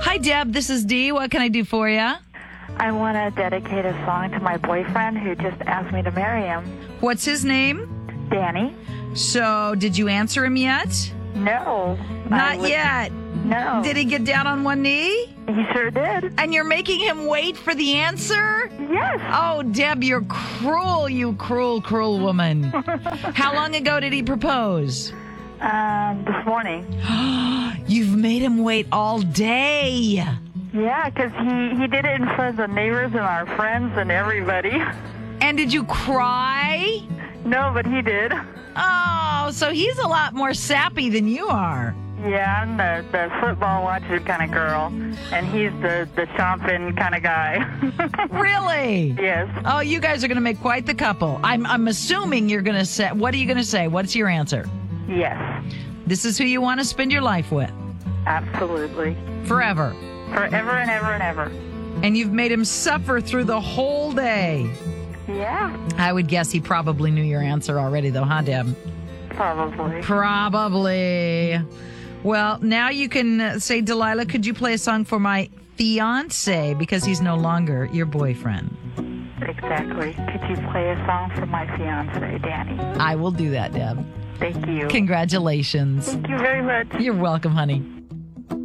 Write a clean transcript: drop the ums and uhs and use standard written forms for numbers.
Hi, Deb. This is Dee. What can I do for you? I want to dedicate a song to my boyfriend who just asked me to marry him. What's his name? Danny? So, did you answer him yet? No. Not yet. No. Did he get down on one knee? He sure did. And you're making him wait for the answer? Yes. Oh, Deb, you're cruel, you cruel, cruel woman. How long ago did he propose? This morning. You've made him wait all day. Yeah, because he did it in front of the neighbors and our friends and everybody. And did you cry? No, but he did. Oh, so he's a lot more sappy than you are. Yeah, I'm the football watching kind of girl, and he's the chomping kind of guy. Really? Yes. Oh, you guys are going to make quite the couple. I'm assuming you're going to say, what are you going to say? What's your answer? Yes. This is who you want to spend your life with. Absolutely. Forever. Forever and ever and ever. And you've made him suffer through the whole day. Yeah. I would guess he probably knew your answer already, though, huh, Deb? Probably. Probably. Well, now you can say, Delilah, could you play a song for my fiancé because he's no longer your boyfriend? Exactly. Could you play a song for my fiance, Danny? I will do that, Deb. Thank you. Congratulations. Thank you very much. You're welcome, honey.